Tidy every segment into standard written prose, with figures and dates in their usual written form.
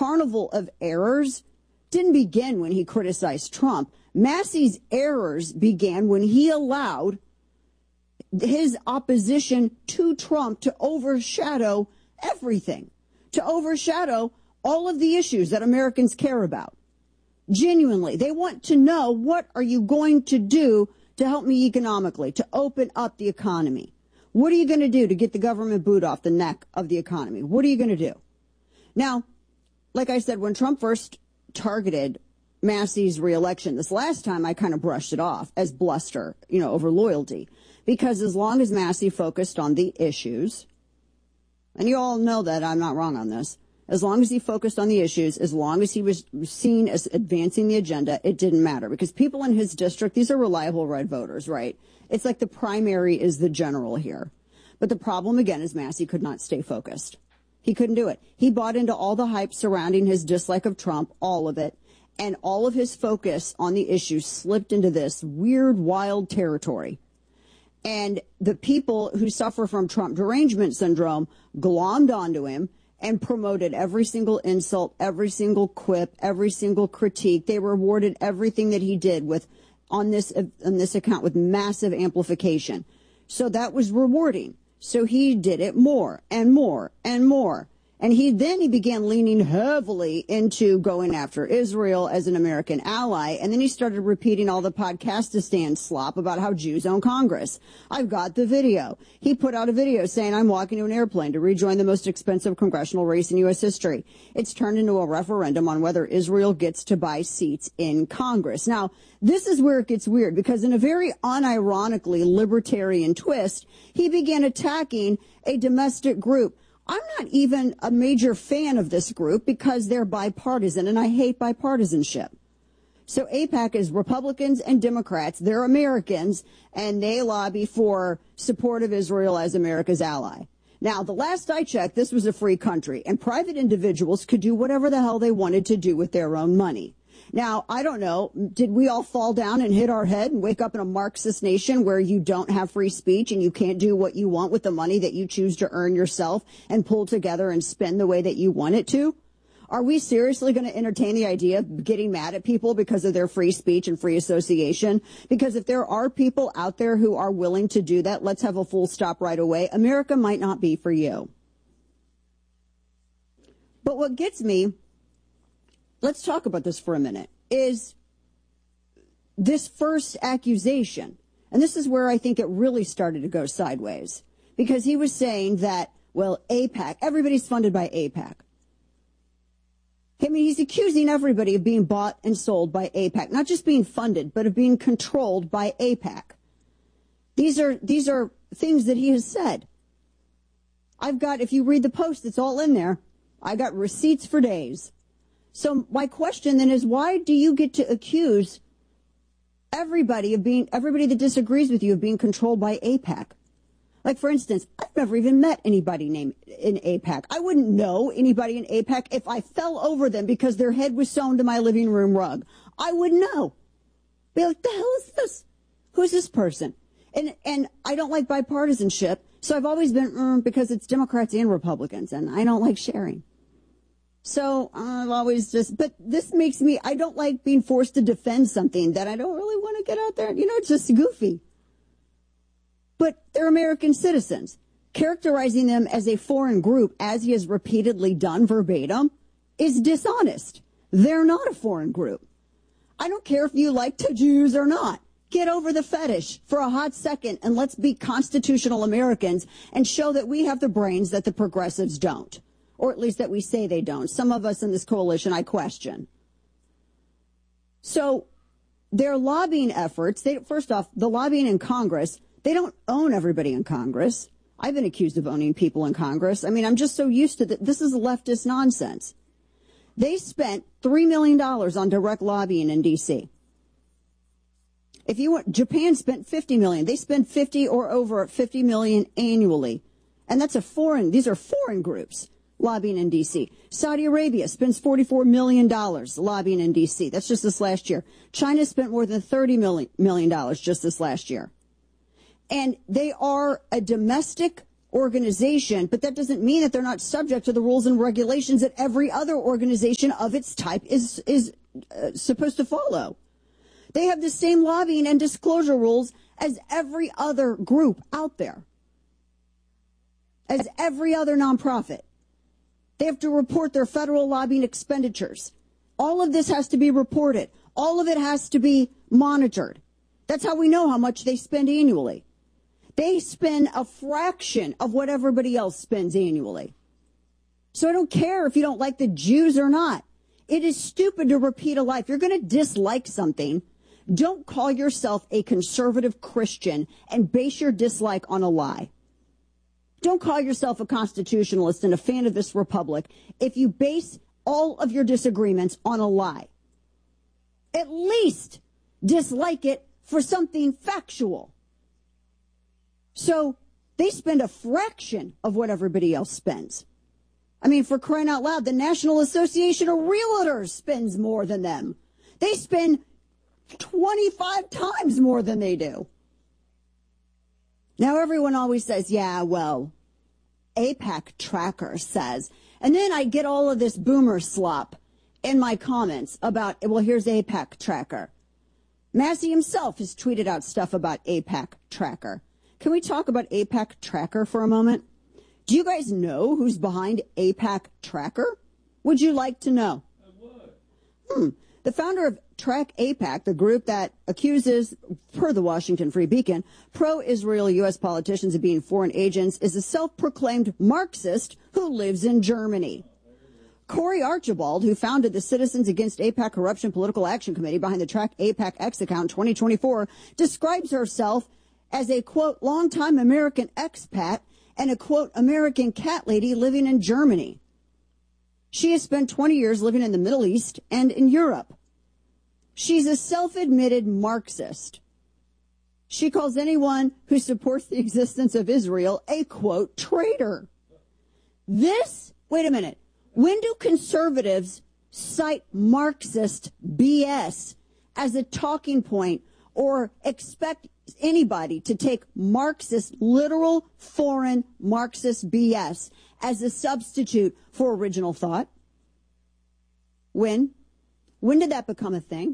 carnival of errors didn't begin when he criticized Trump. Massey's errors began when he allowed his opposition to Trump to overshadow everything, to overshadow all of the issues that Americans care about. Genuinely, they want to know, what are you going to do to help me economically, to open up the economy? What are you going to do to get the government boot off the neck of the economy? What are you going to do? Now, like I said, when Trump first targeted Massey's reelection this last time, I kind of brushed it off as bluster, over loyalty. Because as long as Massey focused on the issues, and you all know that I'm not wrong on this, as long as he focused on the issues, as long as he was seen as advancing the agenda, it didn't matter. Because people in his district, these are reliable red voters, right? It's like the primary is the general here. But the problem, again, is Massey could not stay focused. He couldn't do it. He bought into all the hype surrounding his dislike of Trump, all of it. And all of his focus on the issues slipped into this weird, wild territory. And the people who suffer from Trump derangement syndrome glommed onto him and promoted every single insult, every single quip, every single critique. They rewarded everything that he did on this account with massive amplification. So that was rewarding. So he did it more and more and more. And he began leaning heavily into going after Israel as an American ally. And then he started repeating all the Podcastistan slop about how Jews own Congress. I've got the video. He put out a video saying, I'm walking to an airplane to rejoin the most expensive congressional race in U.S. history. It's turned into a referendum on whether Israel gets to buy seats in Congress. Now, this is where it gets weird, because in a very unironically libertarian twist, he began attacking a domestic group. I'm not even a major fan of this group because they're bipartisan, and I hate bipartisanship. So AIPAC is Republicans and Democrats. They're Americans, and they lobby for support of Israel as America's ally. Now, the last I checked, this was a free country, and private individuals could do whatever the hell they wanted to do with their own money. Now, I don't know, did we all fall down and hit our head and wake up in a Marxist nation where you don't have free speech and you can't do what you want with the money that you choose to earn yourself and pull together and spend the way that you want it to? Are we seriously going to entertain the idea of getting mad at people because of their free speech and free association? Because if there are people out there who are willing to do that, let's have a full stop right away. America might not be for you. But what gets me, let's talk about this for a minute, is this first accusation. And this is where I think it really started to go sideways. Because he was saying that, well, AIPAC, everybody's funded by AIPAC. I mean, he's accusing everybody of being bought and sold by AIPAC. Not just being funded, but of being controlled by AIPAC. These are things that he has said. I've got, if you read the post, it's all in there. I got receipts for days. So my question then is, why do you get to accuse everybody that disagrees with you of being controlled by AIPAC? Like, for instance, I've never even met anybody named in AIPAC. I wouldn't know anybody in AIPAC if I fell over them because their head was sewn to my living room rug. I wouldn't know. Be like, the hell is this? Who's this person? And I don't like bipartisanship, so I've always been, because it's Democrats and Republicans, and I don't like sharing. So I've always but this makes me, I don't like being forced to defend something that I don't really want to get out there. It's just goofy. But they're American citizens. Characterizing them as a foreign group, as he has repeatedly done verbatim, is dishonest. They're not a foreign group. I don't care if you like the Jews or not. Get over the fetish for a hot second and let's be constitutional Americans and show that we have the brains that the progressives don't. Or at least that we say they don't. Some of us in this coalition, I question. So their lobbying efforts, first off, the lobbying in Congress, they don't own everybody in Congress. I've been accused of owning people in Congress. I mean, I'm just so used to that. This is leftist nonsense. They spent $3 million on direct lobbying in D.C. If you want, Japan spent $50 million. They spend 50 or over $50 million annually. And these are foreign groups lobbying in D.C. Saudi Arabia spends $44 million lobbying in D.C. That's just this last year. China spent more than $30 million just this last year. And they are a domestic organization, but that doesn't mean that they're not subject to the rules and regulations that every other organization of its type is supposed to follow. They have the same lobbying and disclosure rules as every other group out there, as every other nonprofit. They have to report their federal lobbying expenditures. All of this has to be reported. All of it has to be monitored. That's how we know how much they spend annually. They spend a fraction of what everybody else spends annually. So I don't care if you don't like the Jews or not. It is stupid to repeat a lie. If you're going to dislike something, don't call yourself a conservative Christian and base your dislike on a lie. Don't call yourself a constitutionalist and a fan of this republic if you base all of your disagreements on a lie. At least dislike it for something factual. So they spend a fraction of what everybody else spends. I mean, for crying out loud, the National Association of Realtors spends more than them. They spend 25 times more than they do. Now, everyone always says, yeah, well, AIPAC Tracker says. And then I get all of this boomer slop in my comments about, well, here's AIPAC Tracker. Massey himself has tweeted out stuff about AIPAC Tracker. Can we talk about AIPAC Tracker for a moment? Do you guys know who's behind AIPAC Tracker? Would you like to know? I would. The founder of Track AIPAC, the group that accuses, per the Washington Free Beacon, pro-Israel U.S. politicians of being foreign agents, is a self-proclaimed Marxist who lives in Germany. Corey Archibald, who founded the Citizens Against AIPAC Corruption Political Action Committee behind the Track AIPAC X account 2024, describes herself as a, quote, longtime American expat and a, quote, American cat lady living in Germany. She has spent 20 years living in the Middle East and in Europe. She's a self-admitted Marxist. She calls anyone who supports the existence of Israel a, quote, traitor. This, wait a minute, when do conservatives cite Marxist BS as a talking point or expect anybody to take Marxist, literal foreign Marxist BS as a substitute for original thought? When? When did that become a thing?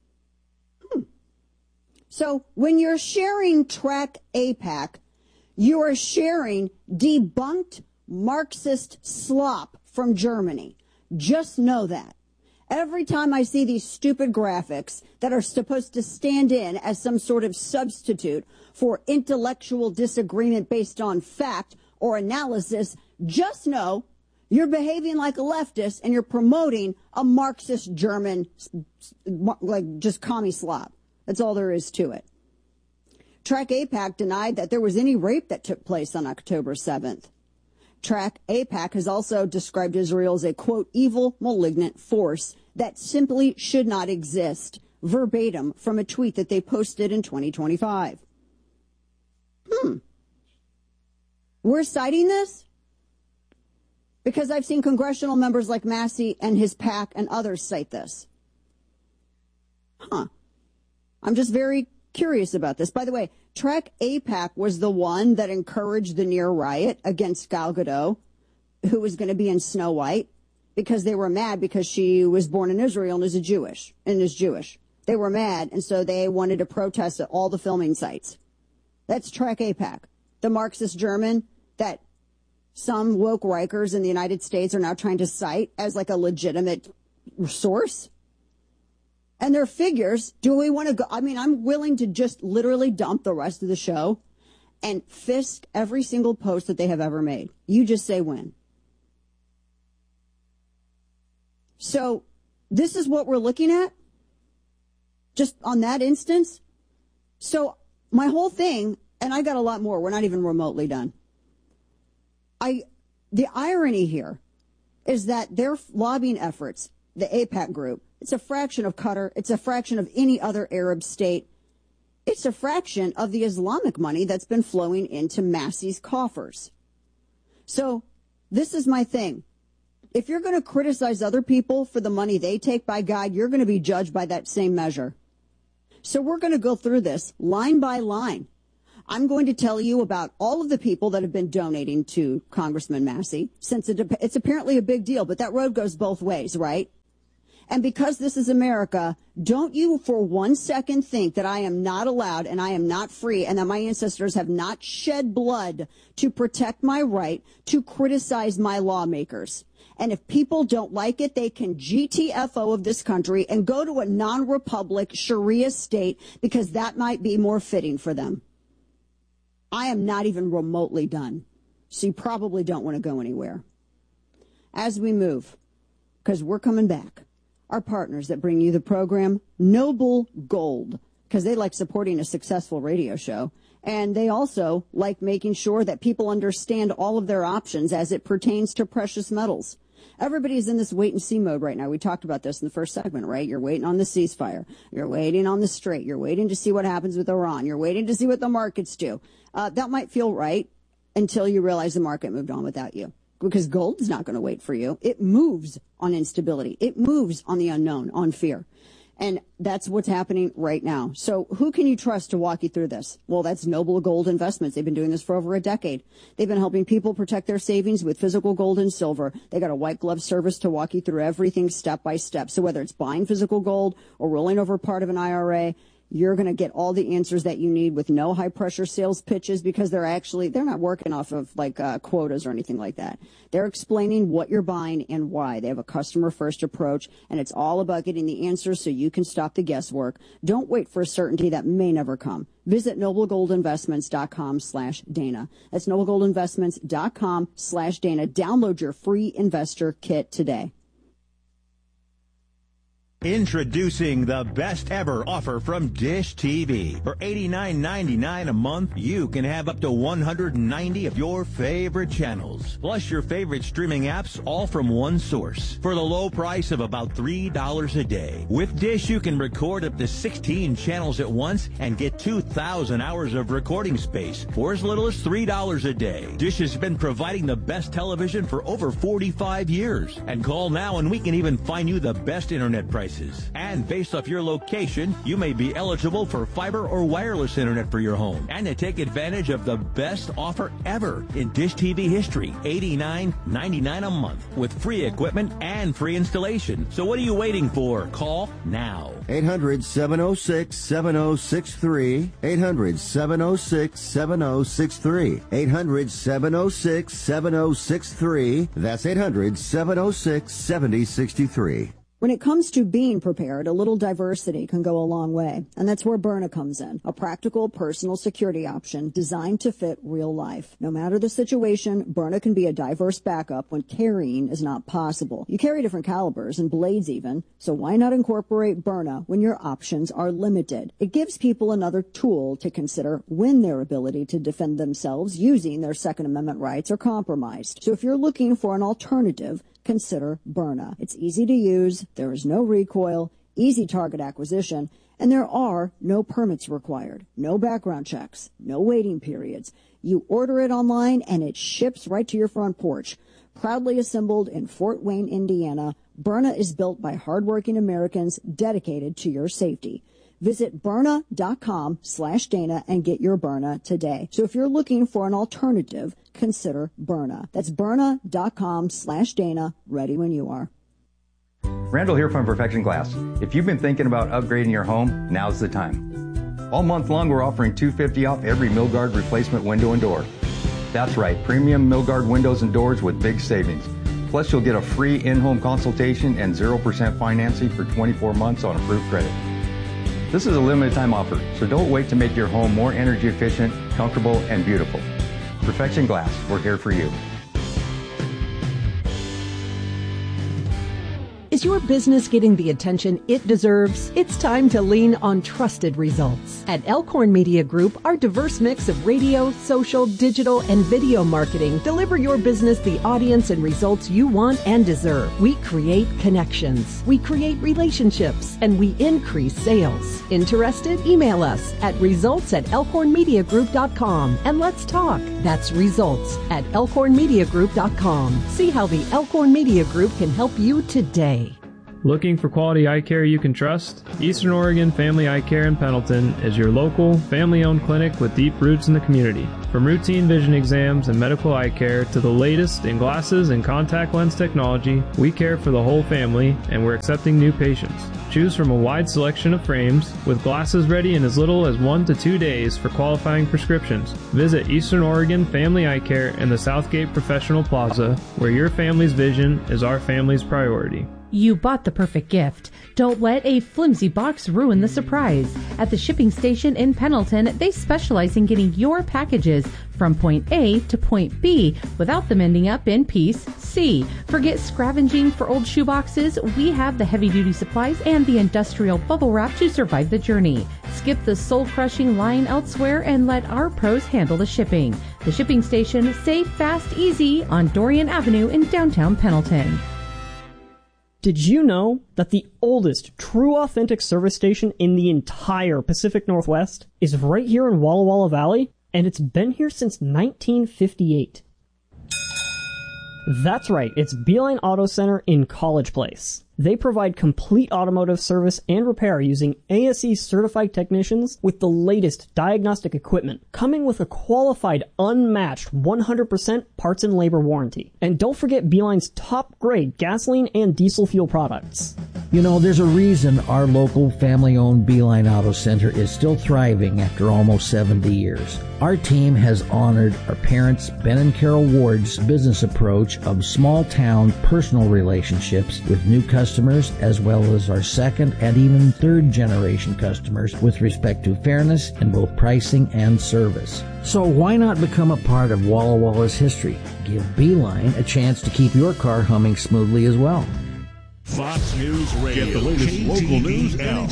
So when you're sharing Track AIPAC, you are sharing debunked Marxist slop from Germany. Just know that. Every time I see these stupid graphics that are supposed to stand in as some sort of substitute for intellectual disagreement based on fact or analysis, just know you're behaving like a leftist and you're promoting a Marxist German, like just commie slop. That's all there is to it. Track AIPAC denied that there was any rape that took place on October 7th. Track AIPAC has also described Israel as a, quote, evil, malignant force that simply should not exist, verbatim from a tweet that they posted in 2025. We're citing this because I've seen congressional members like Massey and his PAC and others cite this. I'm just very curious about this. By the way, Track AIPAC was the one that encouraged the near riot against Gal Gadot, who was going to be in Snow White, because they were mad because she was born in Israel and is Jewish. They were mad, and so they wanted to protest at all the filming sites. That's Track AIPAC, the Marxist German that some woke Rikers in the United States are now trying to cite as like a legitimate source. And their figures, do we want to go? I mean, I'm willing to just literally dump the rest of the show and fist every single post that they have ever made. You just say when. So this is what we're looking at, just on that instance. So my whole thing, and I got a lot more. We're not even remotely done. The irony here is that their lobbying efforts, the AIPAC group, it's a fraction of Qatar. It's a fraction of any other Arab state. It's a fraction of the Islamic money that's been flowing into Massey's coffers. So this is my thing. If you're going to criticize other people for the money they take, by God, you're going to be judged by that same measure. So we're going to go through this line by line. I'm going to tell you about all of the people that have been donating to Congressman Massey, since it's apparently a big deal, but that road goes both ways, right? And because this is America, don't you for 1 second think that I am not allowed and I am not free and that my ancestors have not shed blood to protect my right to criticize my lawmakers. And if people don't like it, they can GTFO of this country and go to a non-republic Sharia state because that might be more fitting for them. I am not even remotely done. So you probably don't want to go anywhere. As we move, because we're coming back, our partners that bring you the program, Noble Gold, because they like supporting a successful radio show. And they also like making sure that people understand all of their options as it pertains to precious metals. Everybody's in this wait-and-see mode right now. We talked about this in the first segment, right? You're waiting on the ceasefire. You're waiting on the Strait. You're waiting to see what happens with Iran. You're waiting to see what the markets do. That might feel right until you realize the market moved on without you. Because gold is not going to wait for you. It moves on instability. It moves on the unknown, on fear. And that's what's happening right now. So who can you trust to walk you through this? Well, that's Noble Gold Investments. They've been doing this for over a decade. They've been helping people protect their savings with physical gold and silver. They got a white glove service to walk you through everything step by step. So whether it's buying physical gold or rolling over part of an IRA, you're going to get all the answers that you need with no high pressure sales pitches because they're not working off of quotas or anything like that. They're explaining what you're buying and why. They have a customer first approach, and it's all about getting the answers so you can stop the guesswork. Don't wait for a certainty that may never come. Visit noblegoldinvestments.com/Dana. That's noblegoldinvestments.com/Dana. Download your free investor kit today. Introducing the best ever offer from Dish TV. For $89.99 a month, you can have up to 190 of your favorite channels, plus your favorite streaming apps, all from one source, for the low price of about $3 a day. With Dish, you can record up to 16 channels at once and get 2,000 hours of recording space for as little as $3 a day. Dish has been providing the best television for over 45 years. And call now and we can even find you the best internet prices. And based off your location, you may be eligible for fiber or wireless internet for your home. And to take advantage of the best offer ever in Dish TV history, $89.99 a month with free equipment and free installation. So what are you waiting for? Call now. 800-706-7063. 800-706-7063. 800-706-7063. That's 800-706-7063. When it comes to being prepared, a little diversity can go a long way. And that's where Byrna comes in, a practical personal security option designed to fit real life. No matter the situation, Byrna can be a diverse backup when carrying is not possible. You carry different calibers and blades even, so why not incorporate Byrna when your options are limited? It gives people another tool to consider when their ability to defend themselves using their Second Amendment rights are compromised. So if you're looking for an alternative, consider Byrna. It's easy to use, there is no recoil, easy target acquisition, and there are no permits required, no background checks, no waiting periods. You order it online and it ships right to your front porch. Proudly assembled in Fort Wayne, Indiana, Byrna is built by hardworking Americans dedicated to your safety. Visit Byrna.com/Dana and get your Byrna today. So if you're looking for an alternative, consider Byrna. That's Byrna.com/Dana, ready when you are. Randall here from Perfection Glass. If you've been thinking about upgrading your home, now's the time. All month long, we're offering $250 off every Milgard replacement window and door. That's right, premium Milgard windows and doors with big savings. Plus, you'll get a free in-home consultation and 0% financing for 24 months on approved credit. This is a limited time offer, so don't wait to make your home more energy efficient, comfortable, and beautiful. Perfection Glass, we're here for you. Is your business getting the attention it deserves? It's time to lean on trusted results. At Elkhorn Media Group, our diverse mix of radio, social, digital, and video marketing deliver your business the audience and results you want and deserve. We create connections, we create relationships, and we increase sales. Interested? Email us at results@elkhornmediagroup.com and let's talk. That's results@elkhornmediagroup.com. See how the Elkhorn Media Group can help you today. Looking for quality eye care you can trust? Eastern Oregon Family Eye Care in Pendleton is your local, family-owned clinic with deep roots in the community. From routine vision exams and medical eye care to the latest in glasses and contact lens technology, we care for the whole family, and we're accepting new patients. Choose from a wide selection of frames, with glasses ready in as little as 1 to 2 days for qualifying prescriptions. Visit Eastern Oregon Family Eye Care in the Southgate Professional Plaza, where your family's vision is our family's priority. You bought the perfect gift. Don't let a flimsy box ruin the surprise. At the shipping station in Pendleton, they specialize in getting your packages from point A to point B without them ending up in piece C. Forget scavenging for old shoeboxes. We have the heavy-duty supplies and the industrial bubble wrap to survive the journey. Skip the soul-crushing line elsewhere and let our pros handle the shipping. The shipping station, safe, fast, easy on Dorian Avenue in downtown Pendleton. Did you know that the oldest true authentic service station in the entire Pacific Northwest is right here in Walla Walla Valley? And it's been here since 1958. That's right, it's Beeline Auto Center in College Place. They provide complete automotive service and repair using ASE certified technicians with the latest diagnostic equipment, coming with a qualified, unmatched 100% parts and labor warranty. And don't forget Beeline's top grade gasoline and diesel fuel products. You know, there's a reason our local family-owned Beeline Auto Center is still thriving after almost 70 years. Our team has honored our parents, Ben and Carol Ward's business approach of small-town personal relationships with new customers, as well as our second and even third generation customers with respect to fairness in both pricing and service. So why not become a part of Walla Walla's history? Give Beeline a chance to keep your car humming smoothly as well. Fox News Radio. Get the latest local news now.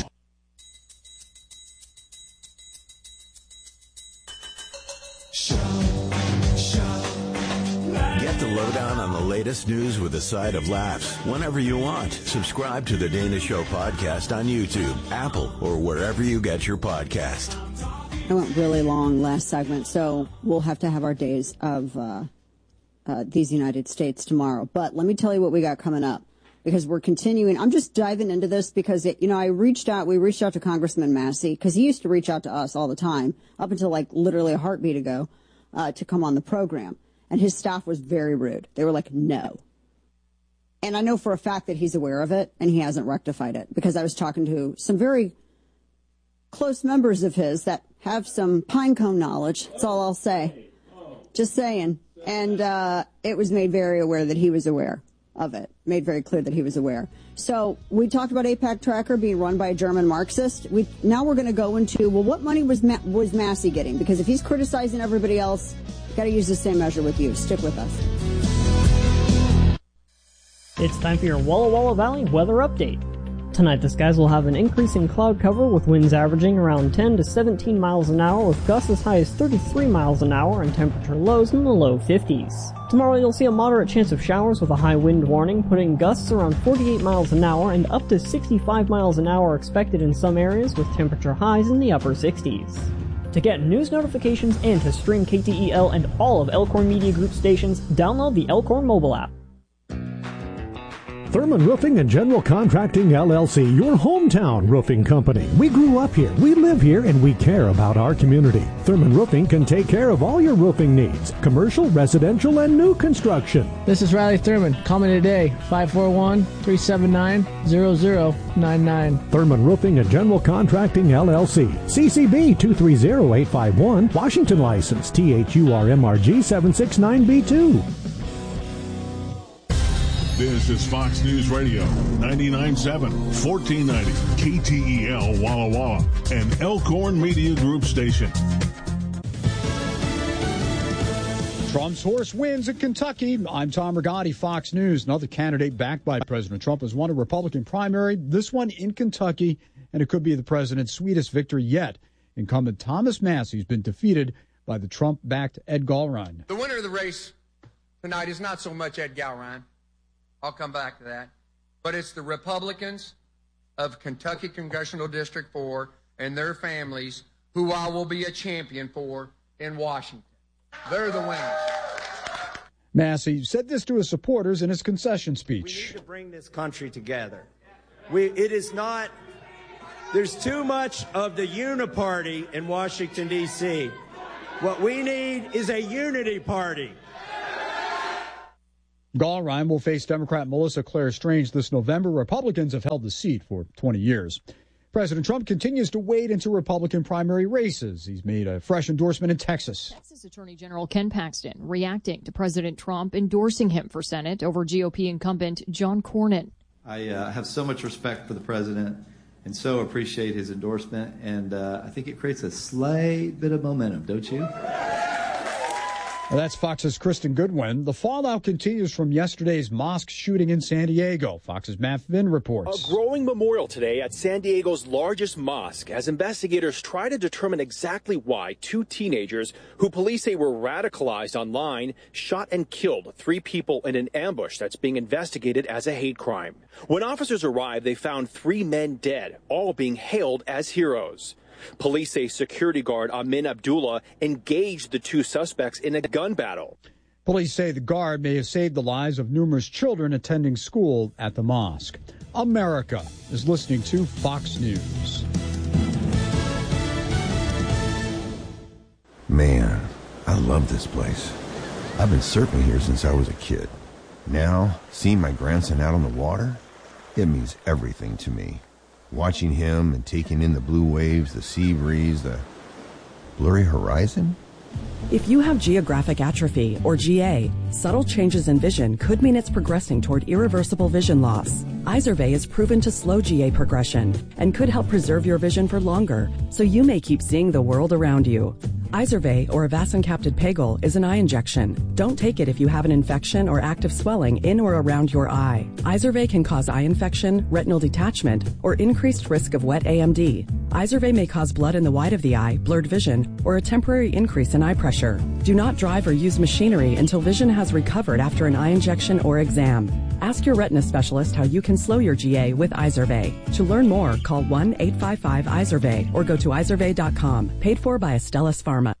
Get the lowdown on the latest news with a side of laughs whenever you want. Subscribe to the Dana Show podcast on YouTube, Apple, or wherever you get your podcast. I went really long last segment, so we'll have to have our days of these United States tomorrow. But let me tell you what we got coming up, because we're continuing. I'm just diving into this because, we reached out to Congressman Massey, because he used to reach out to us all the time, up until like literally a heartbeat ago, to come on the program. And his staff was very rude. They were like, no. And I know for a fact that he's aware of it, and he hasn't rectified it, because I was talking to some very close members of his that have some pinecone knowledge. That's all I'll say. Just saying. And it was made very aware that he was aware of it. Made very clear that he was aware. So we talked about AIPAC Tracker being run by a German Marxist. Now we're going to go into, well, what money was Massey getting? Because if he's criticizing everybody else, got to use the same measure with you. Stick with us. It's time for your Walla Walla Valley weather update. Tonight, the skies will have an increasing cloud cover with winds averaging around 10 to 17 miles an hour with gusts as high as 33 miles an hour and temperature lows in the low 50s. Tomorrow, you'll see a moderate chance of showers with a high wind warning, putting gusts around 48 miles an hour and up to 65 miles an hour expected in some areas with temperature highs in the upper 60s. To get news notifications and to stream KTEL and all of Elkhorn Media Group stations, download the Elkhorn mobile app. Thurman Roofing and General Contracting, LLC, your hometown roofing company. We grew up here, we live here, and we care about our community. Thurman Roofing can take care of all your roofing needs, commercial, residential, and new construction. This is Riley Thurman. Call me today, 541-379-0099. Thurman Roofing and General Contracting, LLC. CCB 230851, Washington license, THURMRG 769B2. This is Fox News Radio, 99.7, 1490, KTEL Walla Walla, and Elkhorn Media Group station. Trump's horse wins in Kentucky. I'm Tom Rigotti, Fox News. Another candidate backed by President Trump has won a Republican primary, this one in Kentucky, and it could be the president's sweetest victory yet. Incumbent Thomas Massey has been defeated by the Trump-backed Ed Gallrein. The winner of the race tonight is not so much Ed Gallrein. I'll come back to that. But it's the Republicans of Kentucky Congressional District 4 and their families who I will be a champion for in Washington. They're the winners. Massey said this to his supporters in his concession speech. We need to bring this country together. It is not. There's too much of the uniparty in Washington, D.C. What we need is a unity party. Gallrein will face Democrat Melissa Claire Strange this November. Republicans have held the seat for 20 years. President Trump continues to wade into Republican primary races. He's made a fresh endorsement in Texas. Texas Attorney General Ken Paxton reacting to President Trump endorsing him for Senate over GOP incumbent John Cornyn. I have so much respect for the president and so appreciate his endorsement, and I think it creates a slight bit of momentum, don't you? Well, that's Fox's Kristen Goodwin. The fallout continues from yesterday's mosque shooting in San Diego. Fox's Matt Finn reports. A growing memorial today at San Diego's largest mosque as investigators try to determine exactly why two teenagers, who police say were radicalized online, shot and killed 3 people in an ambush that's being investigated as a hate crime. When officers arrived, they found 3 men dead, all being hailed as heroes. Police say security guard Amin Abdullah engaged the 2 suspects in a gun battle. Police say the guard may have saved the lives of numerous children attending school at the mosque. America is listening to Fox News. Man, I love this place. I've been surfing here since I was a kid. Now, seeing my grandson out on the water, it means everything to me. Watching him and taking in the blue waves, the sea breeze, the blurry horizon. If you have geographic atrophy, or GA, subtle changes in vision could mean it's progressing toward irreversible vision loss. Izervay is proven to slow GA progression and could help preserve your vision for longer, so you may keep seeing the world around you. Izervay, or avacincaptad pegol, is an eye injection. Don't take it if you have an infection or active swelling in or around your eye. Izervay can cause eye infection, retinal detachment, or increased risk of wet AMD. Izervay may cause blood in the white of the eye, blurred vision, or a temporary increase in eye pressure. Do not drive or use machinery until vision has recovered after an eye injection or exam. Ask your retina specialist how you can slow your GA with Izervay. To learn more, call 1-855-IZERVAY or go to izervay.com. Paid for by Astellas Pharma.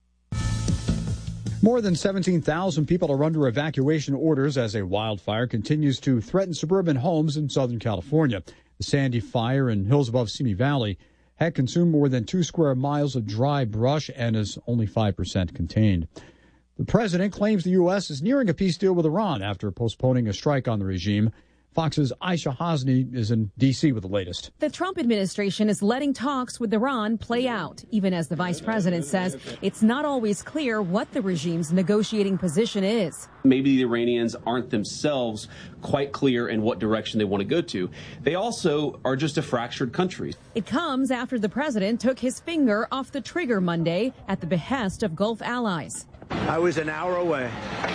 More than 17,000 people are under evacuation orders as a wildfire continues to threaten suburban homes in Southern California. The Sandy Fire in hills above Simi Valley had consumed more than 2 square miles of dry brush and is only 5% contained. The president claims the U.S. is nearing a peace deal with Iran after postponing a strike on the regime. Fox's Aisha Hasni is in D.C. with the latest. The Trump administration is letting talks with Iran play out, even as the vice president says it's not always clear what the regime's negotiating position is. Maybe the Iranians aren't themselves quite clear in what direction they want to go to. They also are just a fractured country. It comes after the president took his finger off the trigger Monday at the behest of Gulf allies. I was an hour away.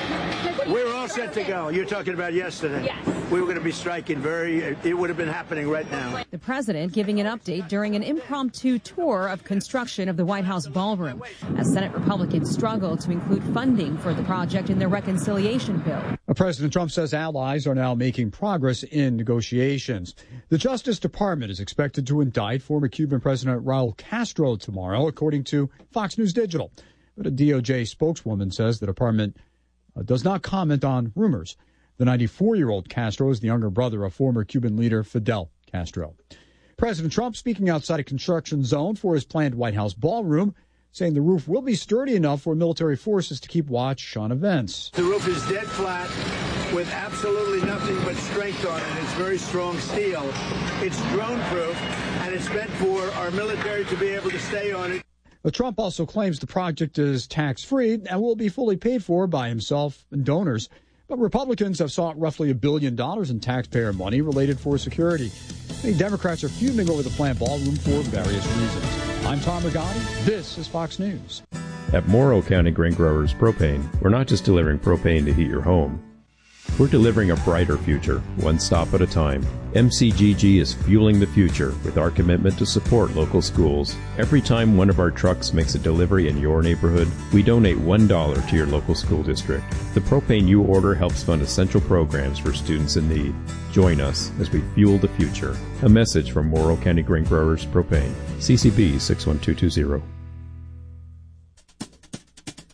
We were all set to go. You're talking about yesterday. Yes. We were going to be striking it would have been happening right now. The president giving an update during an impromptu tour of construction of the White House ballroom as Senate Republicans struggle to include funding for the project in their reconciliation bill. President Trump says allies are now making progress in negotiations. The Justice Department is expected to indict former Cuban President Raul Castro tomorrow, according to Fox News Digital. But a DOJ spokeswoman says the department does not comment on rumors. The 94-year-old Castro is the younger brother of former Cuban leader Fidel Castro. President Trump speaking outside a construction zone for his planned White House ballroom, saying the roof will be sturdy enough for military forces to keep watch on events. The roof is dead flat with absolutely nothing but strength on it. It's very strong steel. It's drone-proof, and it's meant for our military to be able to stay on it. But Trump also claims the project is tax-free and will be fully paid for by himself and donors. But Republicans have sought roughly $1 billion in taxpayer money related for security. Many Democrats are fuming over the planned ballroom for various reasons. I'm Tom Rigotti. This is Fox News. At Morrow County Grain Growers Propane, we're not just delivering propane to heat your home. We're delivering a brighter future, one stop at a time. MCGG is fueling the future with our commitment to support local schools. Every time one of our trucks makes a delivery in your neighborhood, we donate $1 to your local school district. The propane you order helps fund essential programs for students in need. Join us as we fuel the future. A message from Morrow County Grain Growers Propane. CCB 61220.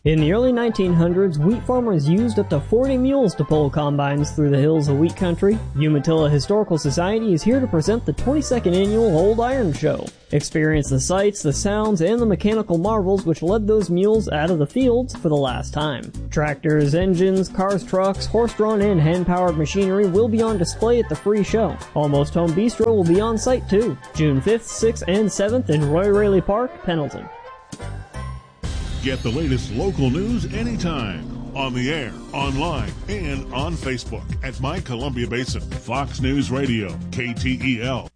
In the early 1900s, wheat farmers used up to 40 mules to pull combines through the hills of wheat country. Umatilla Historical Society is here to present the 22nd annual Old Iron Show. Experience the sights, the sounds, and the mechanical marvels which led those mules out of the fields for the last time. Tractors, engines, cars, trucks, horse-drawn and hand-powered machinery will be on display at the free show. Almost Home Bistro will be on site too, June 5th, 6th, and 7th in Roy Raley Park, Pendleton. Get the latest local news anytime. On the air, online, and on Facebook at My Columbia Basin. Fox News Radio, KTEL.